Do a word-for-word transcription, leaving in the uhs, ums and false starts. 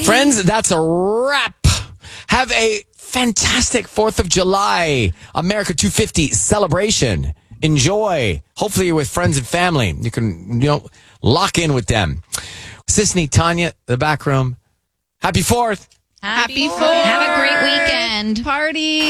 Friends, that's a wrap. Have a fantastic fourth of July America two fifty celebration. Enjoy. Hopefully you're with friends and family. You can, you know, lock in with them. Sisney, Tanya, the back room. Happy fourth. Happy fourth. Have a great weekend. Party.